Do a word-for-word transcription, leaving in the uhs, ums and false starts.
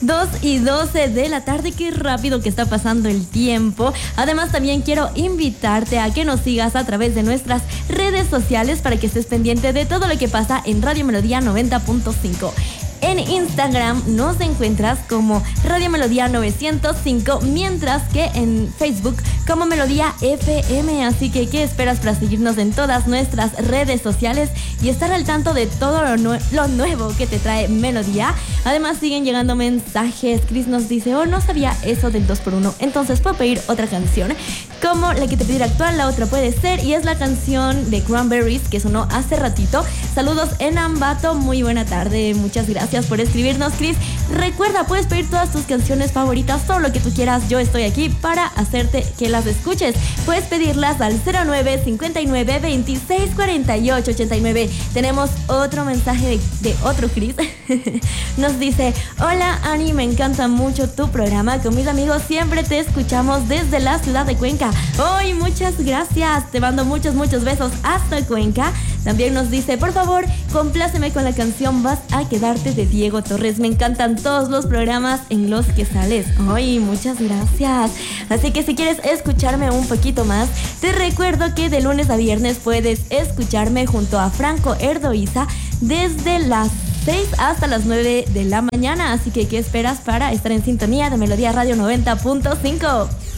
dos y doce de la tarde, qué rápido que está pasando el tiempo. Además, también quiero invitarte a que nos sigas a través de nuestras redes sociales para que estés pendiente de todo lo que pasa en Radio Melodía noventa punto cinco. En Instagram nos encuentras como Radio Melodía novecientos cinco, mientras que en Facebook como Melodía F M. Así que, ¿qué esperas para seguirnos en todas nuestras redes sociales y estar al tanto de todo lo, nue- lo nuevo que te trae Melodía? Además, siguen llegando mensajes. Chris nos dice, oh, no sabía eso del dos por uno. Entonces, puedo pedir otra canción, como la que te pedí actual, la otra puede ser, y es la canción de Cranberries que sonó hace ratito. Saludos en Ambato, muy buena tarde, muchas gracias por escribirnos, Chris. Recuerda, puedes pedir todas tus canciones favoritas, todo lo que tú quieras, yo estoy aquí para hacerte que las escuches. Puedes pedirlas al cero nueve cincuenta y nueve veintiséis cuarenta y ocho ochenta y nueve. Tenemos otro mensaje de, de otro Chris. Nos dice, hola Ani, me encanta mucho tu programa, con mis amigos siempre te escuchamos desde la ciudad de Cuenca. Hoy, muchas gracias, te mando muchos, muchos besos hasta Cuenca. También nos dice, por favor, compláceme con la canción Vas a quedarte de Diego Torres. Me encantan todos los programas en los que sales. Ay, muchas gracias. Así que si quieres escucharme un poquito más, te recuerdo que de lunes a viernes puedes escucharme junto a Franco Erdoiza desde las seis hasta las nueve de la mañana. Así que, ¿qué esperas para estar en sintonía de Melodía Radio noventa punto cinco?